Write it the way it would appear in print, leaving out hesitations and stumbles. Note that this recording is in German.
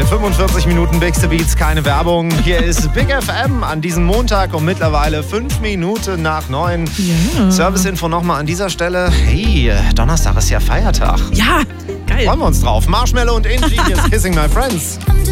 Geil, 45 Minuten Big Beats, keine Werbung. Hier ist Big FM an diesem Montag um mittlerweile 5 Minuten nach 9. Ja. Serviceinfo nochmal an dieser Stelle. Hey, Donnerstag ist ja Feiertag. Ja, geil. Freuen wir uns drauf. Marshmallow und Angie, hier ist Kissing My Friends.